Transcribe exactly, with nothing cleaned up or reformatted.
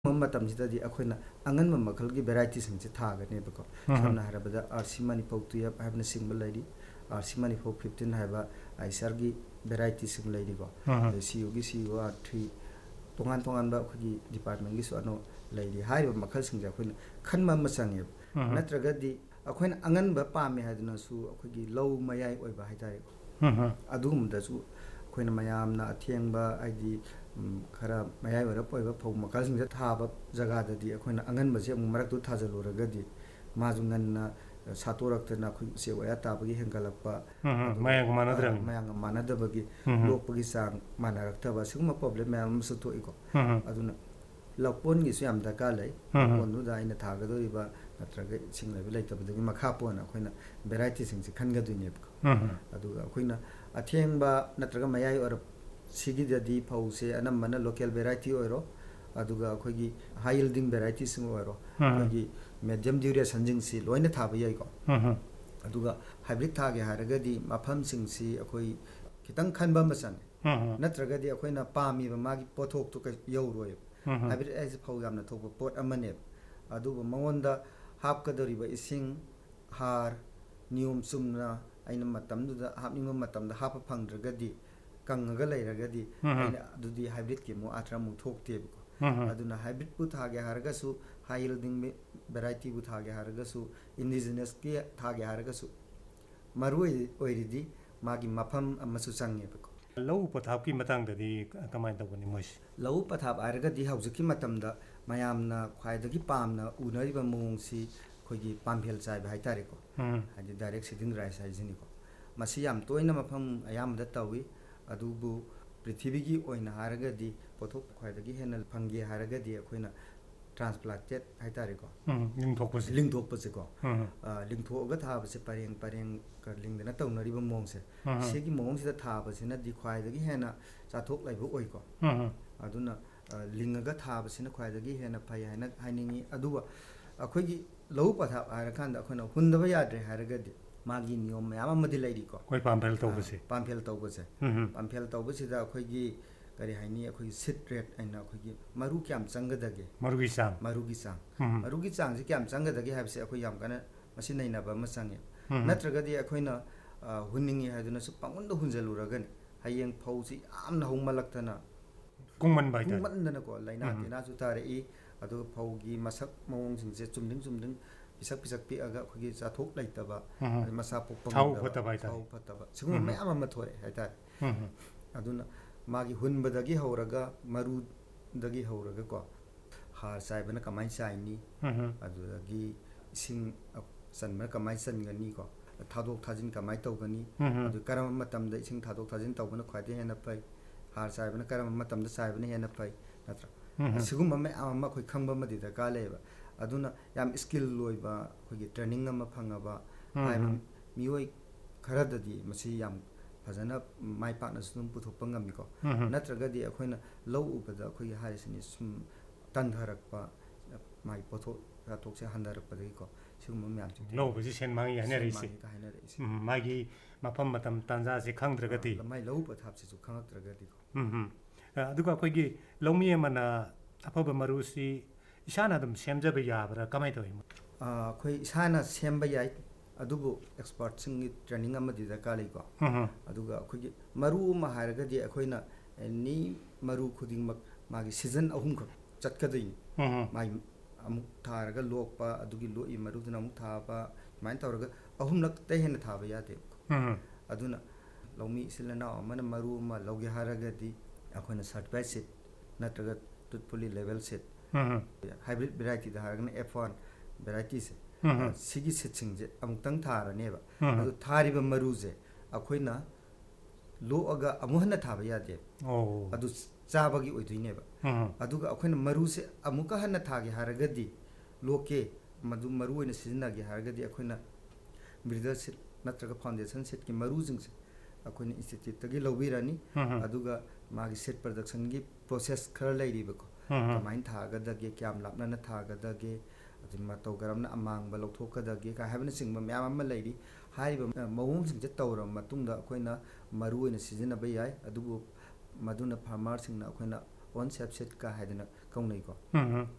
ꯃꯇꯝꯁꯤꯗꯗꯤ ꯑꯩꯈꯣꯏꯅ ꯑꯉꯟꯕ ꯃꯈꯜꯒꯤ ꯚꯦꯔꯥꯏꯇꯤꯁꯤꯡꯁꯦ ꯊꯥꯒꯅꯦꯕꯀꯣ ꯁꯝꯅ ꯍꯥꯏꯔꯕꯗ ꯑꯥꯔ ꯁꯤ ꯃꯅꯤꯄꯨꯔ ꯇꯨꯌꯦꯞ ꯍꯥꯏꯕꯅꯆꯤꯡꯕ ꯂꯩꯔꯤ ꯑꯥꯔ ꯁꯤ ꯃꯅꯤꯄꯨꯔ ꯐꯤꯐꯇꯤꯟ ꯍꯥꯏꯕ ꯑꯥꯏꯁꯥꯔꯒꯤ ꯚꯦꯔꯥꯏꯇꯤꯁꯤꯡ ꯂꯩꯔꯤꯀꯣ ꯑꯗꯩ ꯁꯤ ꯌꯨꯒꯤ ꯁꯤ ꯌꯨ ꯑꯥꯔ ꯊ꯭ꯔꯤ ꯇꯣꯉꯥꯟ ꯇꯣꯉꯥꯟꯕ ꯑꯩꯈꯣꯏꯒꯤ ꯗꯤꯄꯥꯔꯠꯃꯦꯟꯒꯤꯁꯨ ꯑꯅꯧ ꯂꯩꯔꯤ ꯍꯥꯏꯔꯤꯕ ꯃꯈꯜꯁꯤꯡꯁꯦ ꯑꯩꯈꯣꯏꯅ ꯈꯟꯕ ꯑꯃ ꯆꯪꯉꯦꯕ ꯅꯠꯇ꯭ꯔꯒꯗꯤ ꯑꯩꯈꯣꯏꯅ ꯑꯉꯟꯕ ꯄꯥꯝꯃꯦ ꯍꯥꯏꯗꯨꯅꯁꯨ ꯑꯩꯈꯣꯏꯒꯤ ꯂꯧ ꯃꯌꯥꯏ ꯑꯣꯏꯕ ꯍꯥꯏꯇꯥꯔꯦꯀꯣ ꯑꯗꯨꯒꯨꯝꯕꯗꯁꯨ ꯑꯩꯈꯣꯏꯅ ꯃꯌꯥꯝꯅ ꯑꯊꯦꯡꯕ ꯍꯥꯏꯗꯤ ꯈꯔ ꯃꯌꯥꯏ ꯑꯣꯏꯔꯞ ꯑꯣꯏꯕ ꯐꯧ ꯃꯈꯜꯁꯤꯡꯁꯦ ꯊꯥꯕ ꯖꯒꯥꯗꯗꯤ ꯑꯩꯈꯣꯏꯅ ꯑꯉꯟꯕꯁꯦ ꯑꯃꯨꯛ ꯃꯔꯛꯇꯨ ꯊꯥꯖꯤꯜꯂꯨꯔꯒꯗꯤ ꯃꯥꯁꯨ ꯉꯟꯅ ꯁꯥꯠꯇꯣꯔꯛꯇꯅ ꯑꯩꯈꯣꯏ ꯎꯆꯦꯛ ꯋꯥꯌꯥ ꯇꯥꯕꯒꯤ ꯍꯦꯟꯒꯠꯂꯛꯄ ꯃꯌꯥꯝꯒ ꯃꯥꯟꯅꯗꯕꯒꯤ ꯂꯣꯛꯄꯒꯤ ꯆꯥꯡ ꯃꯥꯟꯅꯔꯛꯇꯕ ꯁꯤꯒꯨꯝꯕ ꯄ꯭ꯔꯣꯕ꯭ꯂꯦꯝ ꯃꯌꯥꯝ ꯑꯃꯁꯨ ꯊꯣꯛꯏꯀꯣ ꯑꯗꯨꯅ ꯂꯧꯀꯣꯟꯒꯤꯁꯨ ꯌꯥꯝ ꯗꯔꯀꯥꯔ ꯂꯩ ꯂꯧꯀꯣꯟꯗꯨꯗ ꯑꯩꯅ ꯊꯥꯒꯗꯧꯔꯤꯕ ꯅꯠꯇ꯭ꯔꯒ ꯏꯁꯤꯡ ꯂꯩꯕ ꯂꯩꯇꯕꯗꯨꯒꯤ ꯃꯈꯥ ꯄꯣꯟꯅ ꯑꯩꯈꯣꯏꯅ ꯚꯦꯔꯥꯏꯇꯤꯁꯤꯡꯁꯦ ꯈꯟꯒꯗꯣꯏꯅꯦꯕꯀꯣ ꯑꯗꯨꯒ ꯑꯩꯈꯣꯏꯅ ꯑꯊꯦꯡꯕ ꯅꯠꯇ꯭ꯔꯒ ꯃꯌꯥꯏ ꯑꯣꯏꯔꯞ ꯁꯤꯒꯤꯗꯗꯤ ꯐꯧꯁꯦ ꯑꯅꯝꯕꯅ ꯂꯣꯀꯦꯜ ꯚꯦꯔꯥꯏꯇꯤ ꯑꯣꯏꯔꯣ ꯑꯗꯨꯒ ꯑꯩꯈꯣꯏꯒꯤ ꯍꯥꯏ ꯌꯤꯜꯗꯤꯡ ꯚꯦꯔꯥꯏꯇꯤꯁꯤꯡ ꯑꯣꯏꯔꯣ ꯑꯩꯈꯣꯏꯒꯤ ꯃꯦꯗꯤꯌꯝ ꯗ꯭ꯌꯨꯔꯦꯁꯟꯁꯤꯡꯁꯤ ꯂꯣꯏꯅ ꯊꯥꯕ ꯌꯥꯏꯀꯣ ꯑꯗꯨꯒ ꯍꯥꯏꯕ꯭ꯔꯤꯠ ꯊꯥꯒꯦ ꯍꯥꯏꯔꯒꯗꯤ ꯃꯐꯝꯁꯤꯡꯁꯤ ꯑꯩꯈꯣꯏ ꯈꯤꯇꯪ ꯈꯟꯕ ꯑꯃ ꯆꯪꯉꯦ ꯅꯠꯇ꯭ꯔꯒꯗꯤ ꯑꯩꯈꯣꯏꯅ ꯄꯥꯝꯃꯤꯕ ꯃꯥꯒꯤ ꯄꯣꯠꯊꯣꯛꯇꯨ ꯌꯧꯔꯣꯏꯕ ꯍꯥꯏꯕ꯭ꯔꯤꯠ ꯍꯥꯏꯁꯦ ꯐꯧ ꯌꯥꯝꯅ ꯊꯣꯛꯄ ꯄꯣꯠ ꯑꯃꯅꯦꯕ ꯑꯗꯨꯕꯨ ꯃꯉꯣꯟꯗ ꯍꯥꯞꯀꯗꯧꯔꯤꯕ ꯏꯁꯤꯡ ꯍꯥꯔ ꯅꯤꯌꯣꯝ ꯆꯨꯝꯅ ꯑꯩꯅ ꯃꯇꯝꯗꯨꯗ ꯍꯥꯞꯅꯤꯡꯕ ꯃꯇꯝꯗ ꯍꯥꯞꯄ ꯐꯪꯗ꯭ꯔꯒꯗꯤ ꯀꯪꯉꯒ ꯂꯩꯔꯒꯗꯤ ꯑꯩꯅ ꯑꯗꯨꯗꯤ ꯍꯥꯏꯕ꯭ꯔꯤꯠꯀꯤ ꯑꯃꯨꯛ ꯑꯥꯔꯊ꯭ꯔ ꯑꯃꯨꯛ ꯊꯣꯛꯇꯦꯕꯀꯣ ꯑꯗꯨꯅ ꯍꯥꯏꯕ꯭ꯔꯤꯠꯄꯨ ꯊꯥꯒꯦ ꯍꯥꯏꯔꯒꯁꯨ ꯍꯥꯏ ꯌꯤꯜꯗꯤꯡ ꯚꯦꯔꯥꯏꯇꯤꯕꯨ ꯊꯥꯒꯦ ꯍꯥꯏꯔꯒꯁꯨ ꯏꯟꯗꯤꯖꯤꯅꯁꯀꯤ ꯊꯥꯒꯦ ꯍꯥꯏꯔꯒꯁꯨ ꯃꯔꯨ ꯑꯣꯏꯔꯤꯗꯤ ꯃꯥꯒꯤ ꯃꯐꯝ ꯑꯃꯁꯨ ꯆꯪꯉꯦꯕꯀꯣ ꯂꯧꯎ ꯄꯊꯥꯞꯀꯤ ꯃꯇꯥꯡꯗꯗꯤ ꯀꯃꯥꯏꯅ ꯇꯧꯒꯅꯤ ꯃꯣꯏꯁꯤ ꯂꯧꯎ ꯄꯊꯥꯞ ꯍꯥꯏꯔꯒꯗꯤ ꯍꯧꯖꯤꯛꯀꯤ ꯃꯇꯝꯗ ꯃꯌꯥꯝꯅ ꯈ꯭ꯋꯥꯏꯗꯒꯤ ꯄꯥꯝꯅ ꯎꯅꯔꯤꯕ ꯃꯑꯣꯡꯁꯤ ꯑꯩꯈꯣꯏꯒꯤ ꯄꯥꯝꯐꯦꯜ ꯆꯥꯏꯕ ꯍꯥꯏꯇꯥꯔꯦꯀꯣ ꯍꯥꯏꯗꯤ ꯗꯥꯏꯔꯦꯛ ꯁꯤꯗꯤꯡ ꯔꯥꯏꯁ ꯍꯥꯏꯁꯤꯅꯤꯀꯣ ꯃꯁꯤ ꯌꯥꯝ ꯇꯣꯏꯅ ꯃꯐꯝ ꯑꯌꯥꯝꯕꯗ ꯇꯧꯏ ꯑꯗꯨꯕꯨ ꯄ꯭ꯔꯤꯊꯤꯕꯤꯒꯤ ꯑꯣꯏꯅ ꯍꯥꯏꯔꯒꯗꯤ ꯄꯣꯠꯊꯣꯛ ꯈ꯭ꯋꯥꯏꯗꯒꯤ ꯍꯦꯟꯅ ꯐꯪꯒꯦ ꯍꯥꯏꯔꯒꯗꯤ ꯑꯩꯈꯣꯏꯅ ꯇ꯭ꯔꯥꯟꯁꯄ꯭ꯂꯥꯟꯇꯦꯠ ꯍꯥꯏꯇꯥꯔꯦꯀꯣ ꯂꯤꯡꯊꯣꯛꯄꯁꯦ ꯂꯤꯡꯊꯣꯛꯄꯁꯦꯀꯣ ꯂꯤꯡꯊꯣꯛꯑꯒ ꯊꯥꯕꯁꯦ ꯄꯔꯦꯡ ꯄꯔꯦꯡꯒ ꯂꯤꯡꯗꯅ ꯇꯧꯅꯔꯤꯕ ꯃꯑꯣꯡꯁꯦ ꯁꯤꯒꯤ ꯃꯑꯣꯡꯁꯤꯗ ꯊꯥꯕꯁꯤꯅꯗꯤ ꯈ꯭ꯋꯥꯏꯗꯒꯤ ꯍꯦꯟꯅ ꯆꯥꯊꯣꯛ ꯂꯩꯕ ꯑꯣꯏꯀꯣ ꯑꯗꯨꯅ ꯂꯤꯡꯉꯒ ꯊꯥꯕꯁꯤꯅ ꯈ꯭ꯋꯥꯏꯗꯒꯤ ꯍꯦꯟꯅ ꯐꯩ ꯍꯥꯏꯅ ꯍꯥꯏꯅꯤꯡꯉꯤ ꯑꯗꯨꯒ ꯑꯩꯈꯣꯏꯒꯤ ꯂꯧꯎ ꯄꯊꯥꯞ ꯍꯥꯏꯔꯀꯥꯟꯗ ꯑꯩꯈꯣꯏꯅ ꯍꯨꯟꯗꯕ ꯌꯥꯗ꯭ꯔꯦ ꯍꯥꯏꯔꯒꯗꯤ ꯃꯥꯒꯤ ꯅꯤꯌꯣꯝ ꯃꯌꯥꯝ ꯑꯃꯗꯤ ꯂꯩꯔꯤꯀꯣ ꯑꯩꯈꯣꯏ ꯄꯥꯝꯐꯦꯜ ꯇꯧꯕꯁꯦ ꯄꯥꯝꯐꯦꯜ ꯇꯧꯕꯁꯦ ꯄꯥꯝꯐꯦꯜ ꯇꯧꯕꯁꯤꯗ ꯑꯩꯈꯣꯏꯒꯤ ꯀꯔꯤ ꯍꯥꯏꯅꯤ ꯑꯩꯈꯣꯏꯒꯤ ꯁꯤꯠ ꯔꯦꯠ ꯍꯥꯏꯅ ꯑꯩꯈꯣꯏꯒꯤ ꯃꯔꯨ ꯀꯌꯥꯝ ꯆꯪꯒꯗꯒꯦ ꯃꯔꯨꯒꯤ ꯆꯥꯡ ꯃꯔꯨꯒꯤ ꯆꯥꯡ ꯃꯔꯨꯒꯤ ꯆꯥꯡꯁꯤ ꯀꯌꯥꯝ ꯆꯪꯒꯗꯒꯦ ꯍꯥꯏꯕꯁꯦ ꯑꯩꯈꯣꯏ ꯌꯥꯝ ꯀꯟꯅ ꯃꯁꯤ ꯅꯩꯅꯕ ꯑꯃ ꯆꯪꯉꯦ ꯅꯠꯇ꯭ꯔꯒꯗꯤ ꯑꯩꯈꯣꯏꯅ ꯍꯨꯟꯅꯤꯡꯉꯤ ꯍꯥꯏꯗꯨꯅꯁꯨ ꯄꯪꯍꯨꯟꯗ ꯍꯨꯟꯖꯜꯂꯨꯔꯒꯅꯤ ꯍꯌꯦꯡ ꯐꯧꯁꯤ ꯌꯥꯝꯅ ꯍꯧꯃꯜꯂꯛꯇꯅ ꯀꯨꯡꯃꯟꯕ ꯍꯥꯏꯇꯥꯔꯦ ꯀꯨꯡꯃꯟꯗꯅꯀꯣ ꯂꯥꯏꯅꯥ ꯇꯤꯟꯅꯥꯁꯨ ꯇꯥꯔꯛꯏ ꯑꯗꯨꯒ ꯐꯧꯒꯤ ꯃꯁꯛ ꯃꯑꯣꯡꯁꯤꯡꯁꯦ ꯆꯨꯝꯗꯤꯡ ꯆꯨꯝꯗꯤꯡ ꯄꯤꯁꯛ ꯄꯤꯁꯛ ꯄꯤꯛꯑꯒ ꯑꯩꯈꯣꯏꯒꯤ ꯆꯥꯊꯣꯛ ꯂꯩꯇꯕ ꯃꯁꯥ ꯄꯣꯛꯄ ꯉꯝꯗꯕ ꯆꯥꯎ ꯐꯠꯇꯕ ꯁꯤꯒꯨꯝꯕ ꯃꯌꯥꯝ ꯑꯃ ꯊꯣꯛꯑꯦ ꯍꯥꯏꯇꯥꯔꯦ ꯑꯗꯨꯅ ꯃꯥꯒꯤ ꯍꯨꯟꯕꯗꯒꯤ ꯍꯧꯔꯒ ꯃꯔꯨꯗꯒꯤ ꯍꯧꯔꯒꯀꯣ ꯍꯥꯔ ꯆꯥꯏꯕꯅ ꯀꯃꯥꯏꯅ ꯆꯥꯏꯅꯤ ꯑꯗꯨꯗꯒꯤ ꯏꯁꯤꯡ ꯆꯟꯕꯅ ꯀꯃꯥꯏꯅ ꯆꯟꯒꯅꯤꯀꯣ ꯊꯥꯗꯣꯛ ꯊꯥꯖꯤꯟ ꯀꯃꯥꯏꯅ ꯇꯧꯒꯅꯤ ꯑꯗꯨ ꯀꯔꯝꯕ ꯃꯇꯝꯗ ꯏꯁꯤꯡ ꯊꯥꯗꯣꯛ ꯊꯥꯖꯤꯟ ꯇꯧꯕꯅ ꯈ꯭ꯋꯥꯏꯗꯒꯤ ꯍꯦꯟꯅ ꯐꯩ ꯍꯥꯔ ꯆꯥꯏꯕꯅ ꯀꯔꯝꯕ ꯃꯇꯝꯗ ꯆꯥꯏꯕꯅ ꯍꯦꯟꯅ ꯐꯩ ꯅꯠꯇ꯭ꯔꯥ ꯑꯁꯤꯒꯨꯝꯕ ꯃꯌꯥꯝ ꯑꯃ ꯑꯩꯈꯣꯏ ꯈꯪꯕ ꯑꯃꯗꯤ ꯗꯔꯀꯥꯔ ꯂꯩꯌꯦꯕ ꯑꯗꯨꯅ ꯌꯥꯝ ꯏꯁꯀꯤꯜ ꯑꯣꯏꯕ ꯑꯩꯈꯣꯏꯒꯤ ꯇ꯭ꯔꯦꯅꯤꯡ ꯑꯃ ꯐꯪꯉꯕ ꯍꯥꯏꯕ ꯃꯤꯑꯣꯏ ꯈꯔꯗꯗꯤ ꯃꯁꯤ ꯌꯥꯝ ꯐꯖꯅ ꯃꯥꯏ ꯄꯥꯛꯅꯁꯨ ꯑꯗꯨꯝ ꯄꯨꯊꯣꯛꯄ ꯉꯝꯃꯤꯀꯣ ꯅꯠꯇ꯭ꯔꯒꯗꯤ ꯑꯩꯈꯣꯏꯅ ꯂꯧ ꯎꯕꯗ ꯑꯩꯈꯣꯏꯒꯤ ꯍꯥꯏꯔꯤꯁꯤꯅꯤ ꯁꯨꯝ ꯇꯟꯊꯔꯛꯄ ꯃꯥꯒꯤ ꯄꯣꯠꯊꯣꯛ ꯄꯣꯠꯊꯣꯛꯁꯦ ꯍꯟꯊꯔꯛꯄꯗꯒꯤꯀꯣ ꯁꯤꯒꯨꯝꯕ ꯃꯌꯥꯝꯁꯦ ꯂꯧꯕꯁꯤ ꯁꯦꯟ ꯃꯥꯡꯉꯤ ꯍꯥꯏꯅꯔꯛꯏꯁꯦ ꯍꯥꯏꯅꯔꯛꯏꯁꯦ ꯃꯥꯒꯤ ꯃꯐꯝ ꯃꯇꯝ ꯇꯥꯟꯖꯥꯁꯦ ꯈꯪꯗ꯭ꯔꯒꯗꯤ ꯃꯥꯏ ꯂꯧꯎ ꯄꯊꯥꯞꯁꯤꯁꯨ ꯈꯪꯉꯛꯇ꯭ꯔꯒꯗꯤꯀꯣ ꯑꯗꯨꯒ ꯑꯩꯈꯣꯏꯒꯤ ꯂꯧꯃꯤ ꯑꯃꯅ ꯑꯐꯕ ꯃꯔꯨꯁꯤ ꯏꯁꯥꯅ ꯑꯗꯨꯝ ꯁꯦꯝꯖꯕ ꯌꯥꯕ꯭ꯔꯥ ꯀꯃꯥꯏꯅ ꯇꯧꯋꯤ ꯑꯩꯈꯣꯏ ꯏꯁꯥꯅ ꯁꯦꯝꯕ ꯌꯥꯏ ꯑꯗꯨꯕు ꯑꯦꯛꯁꯄꯥꯔꯠꯁꯤꯡꯒꯤ ꯇ꯭ꯔꯦꯅꯤꯡ ꯑꯃꯗꯤ ꯗꯔꯀꯥꯔ ꯂꯩꯀꯣ ꯑꯗꯨꯒ ꯑꯩꯈꯣꯏꯒꯤ ꯃꯔꯨ ꯑꯃ ꯍꯥꯏꯔꯒꯗꯤ ꯑꯩꯈꯣꯏꯅ ꯑꯦꯅꯤ ꯃꯔꯨ ꯈꯨꯗꯤꯡꯃꯛ ꯃꯥꯒꯤ ꯁꯤꯖꯟ ꯑꯍꯨꯝꯈꯛ ꯆꯠꯀꯗꯣꯏꯅꯤ ꯃꯥꯒꯤ ꯑꯃꯨꯛ ꯊꯥꯔꯒ ꯂꯣꯛꯄ ꯑꯗꯨꯒꯤ ꯂꯣꯛꯏ ꯃꯔꯨꯗꯨꯅ ꯑꯃꯨꯛ ꯊꯥꯕ ꯁꯨꯃꯥꯏꯅ ꯇꯧꯔꯒ ꯑꯍꯨꯝꯂꯛꯇꯩ ꯍꯦꯟꯅ ꯊꯥꯕ ꯌꯥꯗꯦꯕ ꯑꯗꯨꯅ ꯂꯧꯃꯤ ꯏꯆꯤꯜ ꯏꯅꯥꯎ ꯑꯃꯅ ꯃꯔꯨ ꯑꯃ ꯂꯧꯒꯦ ꯍꯥꯏꯔꯒꯗꯤ ꯑꯩꯈꯣꯏꯅ ꯁꯔꯇꯤꯐꯥꯏꯠ ꯁꯤꯠ ꯅꯠꯇ꯭ꯔꯒ ꯇꯨꯠꯄꯨꯂꯤ ꯂꯦꯚꯦꯜ ꯁꯤꯠ ꯍꯥꯏꯕ꯭ꯔꯤꯠ ꯚꯦꯔꯥꯏꯇꯤꯗ ꯍꯥꯏꯔꯒꯅ ꯑꯦꯐ ꯋꯥꯟ ꯚꯦꯔꯥꯏꯇꯤꯁꯦ ꯁꯤꯒꯤ ꯁꯤꯠꯁꯤꯡꯁꯦ ꯑꯃꯨꯛꯇꯪ ꯊꯥꯔꯅꯦꯕ ꯑꯗꯨ ꯊꯥꯔꯤꯕ ꯃꯔꯨꯁꯦ ꯑꯩꯈꯣꯏꯅ ꯂꯣꯛꯑꯒ ꯑꯃꯨꯛ ꯍꯟꯅ ꯊꯥꯕ ꯌꯥꯗꯦꯕ ꯑꯗꯨ ꯆꯥꯕꯒꯤ ꯑꯣꯏꯗꯣꯏꯅꯦꯕ ꯑꯗꯨꯒ ꯑꯩꯈꯣꯏꯅ ꯃꯔꯨꯁꯦ ꯑꯃꯨꯛꯀ ꯍꯟꯅ ꯊꯥꯒꯦ ꯍꯥꯏꯔꯒꯗꯤ ꯂꯣꯛꯀꯦ ꯃꯗꯨ ꯃꯔꯨ ꯑꯣꯏꯅ ꯁꯤꯖꯤꯟꯅꯒꯦ ꯍꯥꯏꯔꯒꯗꯤ ꯑꯩꯈꯣꯏꯅ ꯕ꯭ꯔꯤꯗꯔ ꯁꯤꯠ ꯅꯠꯇ꯭ꯔꯒ ꯐꯥꯎꯟꯗꯦꯁꯟ ꯁꯤꯠꯀꯤ ꯃꯔꯨꯁꯤꯡꯁꯦ ꯑꯩꯈꯣꯏꯅ ꯏꯟꯁꯇꯤꯇ꯭ꯌꯨꯠꯇꯒꯤ ꯂꯧꯕꯤꯔꯅꯤ ꯑꯗꯨꯒ ꯃꯥꯒꯤ ꯁꯤꯠ ꯄ꯭ꯔꯗꯛꯁꯟꯒꯤ ꯄ꯭ꯔꯣꯁꯦꯁ ꯈꯔ ꯂꯩꯔꯤꯕꯀꯣ ꯀꯃꯥꯏꯅ ꯊꯥꯒꯗꯒꯦ ꯀꯌꯥꯝ ꯂꯥꯞꯅꯅ ꯊꯥꯒꯗꯒꯦ ꯑꯗꯨ ꯃꯇꯧ ꯀꯔꯝꯅ ꯑꯃꯥꯡꯕ ꯂꯧꯊꯣꯛꯀꯗꯒꯦ ꯀꯥꯏ ꯍꯥꯏꯕꯅꯆꯤꯡꯕ ꯃꯌꯥꯝ ꯑꯃ ꯂꯩꯔꯤ ꯍꯥꯏꯔꯤꯕ ꯃꯑꯣꯡꯁꯤꯡꯁꯦ ꯇꯧꯔꯕ ꯃꯇꯨꯡꯗ ꯑꯩꯈꯣꯏꯅ ꯃꯔꯨ ꯑꯣꯏꯅ ꯁꯤꯖꯤꯟꯅꯕ ꯌꯥꯏ ꯑꯗꯨꯕꯨ ꯃꯗꯨꯅ ꯐꯥꯔꯃꯔꯁꯤꯡꯅ ꯑꯩꯈꯣꯏꯅ ꯑꯣꯟ ꯁꯦꯞ ꯁꯤꯠꯀ ꯍꯥꯏꯗꯅ ꯀꯧꯅꯩꯀꯣ